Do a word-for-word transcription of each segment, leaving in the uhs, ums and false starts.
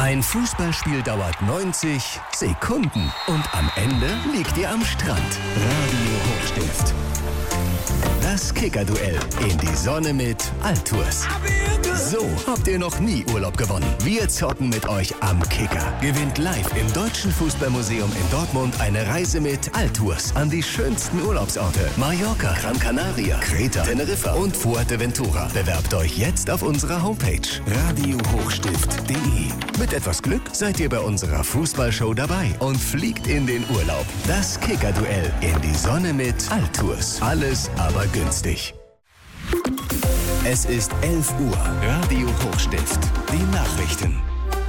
Ein Fußballspiel dauert neunzig Sekunden und am Ende liegt ihr am Strand. Radio Hochstift. Das Kicker-Duell in die Sonne mit Altours. So habt ihr noch nie Urlaub gewonnen. Wir zocken mit euch am Kicker. Gewinnt live im Deutschen Fußballmuseum in Dortmund eine Reise mit Altours an die schönsten Urlaubsorte. Mallorca, Gran Canaria, Kreta, Teneriffa und Fuerteventura. Bewerbt euch jetzt auf unserer Homepage radio hochstift punkt de. Mit etwas Glück seid ihr bei unserer Fußballshow dabei und fliegt in den Urlaub. Das Kicker-Duell in die Sonne mit Altours. Alles aber günstig. Es ist elf Uhr. Radio Hochstift. Die Nachrichten.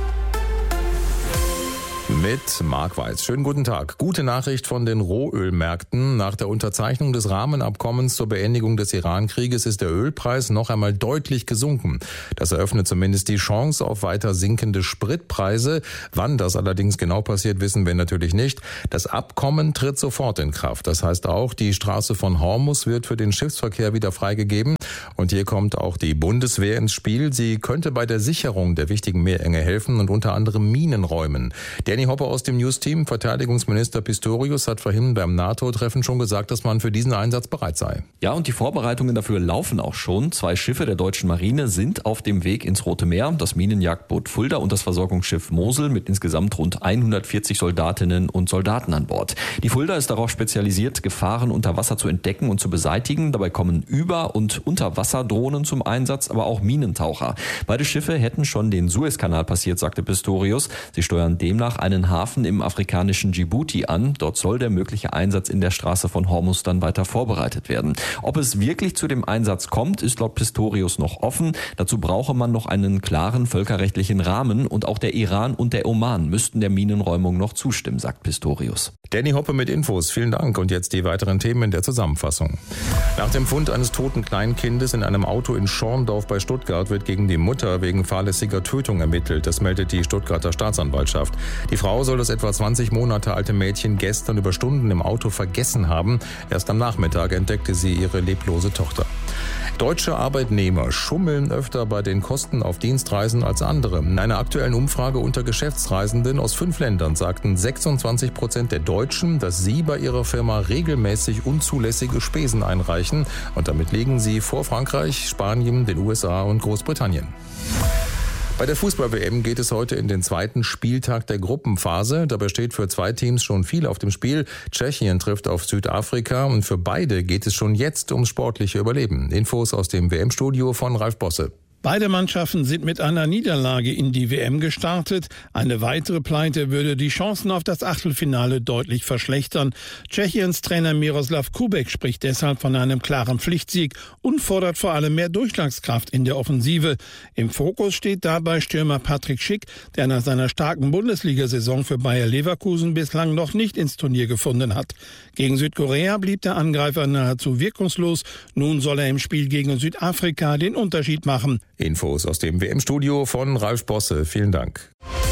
Mit Marc Weiß. Schönen guten Tag. Gute Nachricht von den Rohölmärkten. Nach der Unterzeichnung des Rahmenabkommens zur Beendigung des Iran-Krieges ist der Ölpreis noch einmal deutlich gesunken. Das eröffnet zumindest die Chance auf weiter sinkende Spritpreise. Wann das allerdings genau passiert, wissen wir natürlich nicht. Das Abkommen tritt sofort in Kraft. Das heißt auch, die Straße von Hormuz wird für den Schiffsverkehr wieder freigegeben. Und hier kommt auch die Bundeswehr ins Spiel. Sie könnte bei der Sicherung der wichtigen Meerenge helfen und unter anderem Minen räumen. Danny Hoppe aus dem News-Team, Verteidigungsminister Pistorius, hat vorhin beim NATO-Treffen schon gesagt, dass man für diesen Einsatz bereit sei. Ja, und die Vorbereitungen dafür laufen auch schon. Zwei Schiffe der deutschen Marine sind auf dem Weg ins Rote Meer. Das Minenjagdboot Fulda und das Versorgungsschiff Mosel mit insgesamt rund hundertvierzig Soldatinnen und Soldaten an Bord. Die Fulda ist darauf spezialisiert, Gefahren unter Wasser zu entdecken und zu beseitigen. Dabei kommen Über- und Unterwasserdrohnen zum Einsatz, aber auch Minentaucher. Beide Schiffe hätten schon den Suezkanal passiert, sagte Pistorius. Sie steuern demnach einen Hafen im afrikanischen Djibouti an. Dort soll der mögliche Einsatz in der Straße von Hormuz dann weiter vorbereitet werden. Ob es wirklich zu dem Einsatz kommt, ist laut Pistorius noch offen. Dazu brauche man noch einen klaren völkerrechtlichen Rahmen und auch der Iran und der Oman müssten der Minenräumung noch zustimmen, sagt Pistorius. Danny Hoppe mit Infos. Vielen Dank. Und jetzt die weiteren Themen in der Zusammenfassung. Nach dem Fund eines toten Kleinkindes in einem Auto in Schorndorf bei Stuttgart wird gegen die Mutter wegen fahrlässiger Tötung ermittelt. Das meldet die Stuttgarter Staatsanwaltschaft. Die Frau soll das etwa zwanzig Monate alte Mädchen gestern über Stunden im Auto vergessen haben. Erst am Nachmittag entdeckte sie ihre leblose Tochter. Deutsche Arbeitnehmer schummeln öfter bei den Kosten auf Dienstreisen als andere. In einer aktuellen Umfrage unter Geschäftsreisenden aus fünf Ländern sagten sechsundzwanzig Prozent der Deutschen, dass sie bei ihrer Firma regelmäßig unzulässige Spesen einreichen. Und damit liegen sie vor Frankreich, Spanien, den U S A und Großbritannien. Bei der Fußball-W M geht es heute in den zweiten Spieltag der Gruppenphase. Dabei steht für zwei Teams schon viel auf dem Spiel. Tschechien trifft auf Südafrika und für beide geht es schon jetzt ums sportliche Überleben. Infos aus dem W M-Studio von Ralf Bosse. Beide Mannschaften sind mit einer Niederlage in die W M gestartet. Eine weitere Pleite würde die Chancen auf das Achtelfinale deutlich verschlechtern. Tschechiens Trainer Miroslav Kubek spricht deshalb von einem klaren Pflichtsieg und fordert vor allem mehr Durchschlagskraft in der Offensive. Im Fokus steht dabei Stürmer Patrick Schick, der nach seiner starken Bundesliga-Saison für Bayer Leverkusen bislang noch nicht ins Turnier gefunden hat. Gegen Südkorea blieb der Angreifer nahezu wirkungslos. Nun soll er im Spiel gegen Südafrika den Unterschied machen. Infos aus dem W M-Studio von Ralf Bosse. Vielen Dank.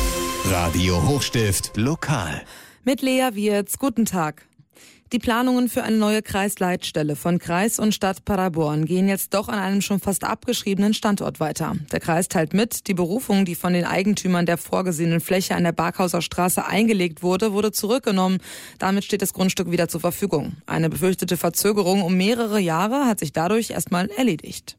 Radio Hochstift Lokal. Mit Lea Wirz. Guten Tag. Die Planungen für eine neue Kreisleitstelle von Kreis und Stadt Paderborn gehen jetzt doch an einem schon fast abgeschriebenen Standort weiter. Der Kreis teilt mit, die Berufung, die von den Eigentümern der vorgesehenen Fläche an der Barkhauser Straße eingelegt wurde, wurde zurückgenommen. Damit steht das Grundstück wieder zur Verfügung. Eine befürchtete Verzögerung um mehrere Jahre hat sich dadurch erstmal erledigt.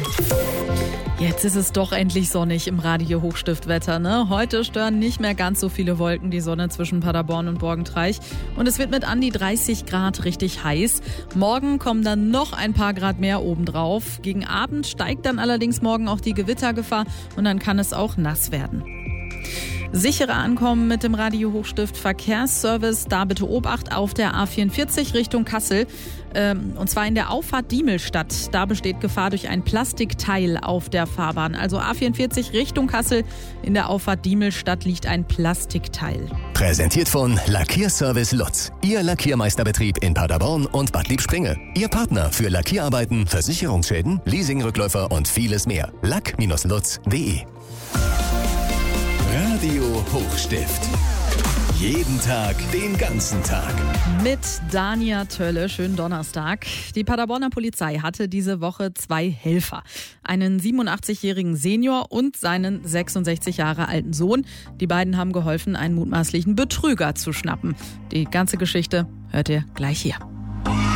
Jetzt ist es doch endlich sonnig im Radio Hochstiftwetter, ne? Heute stören nicht mehr ganz so viele Wolken die Sonne zwischen Paderborn und Borgentreich. Und es wird mit an die dreißig Grad richtig heiß. Morgen kommen dann noch ein paar Grad mehr obendrauf. Gegen Abend steigt dann allerdings morgen auch die Gewittergefahr und dann kann es auch nass werden. Sichere Ankommen mit dem Radio Hochstift Verkehrsservice. Da bitte Obacht auf der A vierundvierzig Richtung Kassel. Ähm, und zwar in der Auffahrt Diemelstadt. Da besteht Gefahr durch ein Plastikteil auf der Fahrbahn. Also A vierundvierzig Richtung Kassel. In der Auffahrt Diemelstadt liegt ein Plastikteil. Präsentiert von Lackierservice Lutz. Ihr Lackiermeisterbetrieb in Paderborn und Bad Liebspringe. Ihr Partner für Lackierarbeiten, Versicherungsschäden, Leasingrückläufer und vieles mehr. lack Bindestrich lutz punkt de. Radio Hochstift. Jeden Tag, den ganzen Tag. Mit Dania Tölle, schönen Donnerstag. Die Paderborner Polizei hatte diese Woche zwei Helfer. Einen siebenundachtzigjährigen Senior und seinen sechsundsechzig Jahre alten Sohn. Die beiden haben geholfen, einen mutmaßlichen Betrüger zu schnappen. Die ganze Geschichte hört ihr gleich hier.